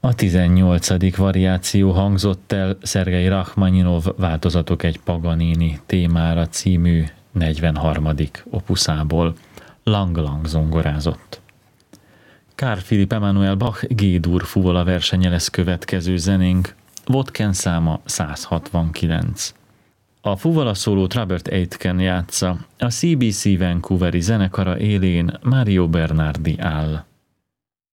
A 18. variáció hangzott el Szergej Rachmaninov Változatok egy Paganini témára című 43. opuszából. Lang-lang zongorázott. Carl Philipp Emanuel Bach G-dur fuvola versenye lesz következő zenénk, Vodken száma 169. A fuvola szólót Robert Aitken játsza, a CBC Vancouveri zenekara élén Mario Bernardi áll.